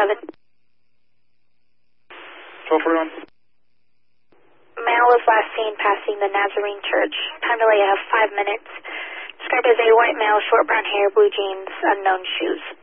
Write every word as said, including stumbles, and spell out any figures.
seven. twelve forty-one. Male was last seen passing the Nazarene Church. Time delay, you have five minutes. Described as a white male, short brown hair, blue jeans, unknown shoes.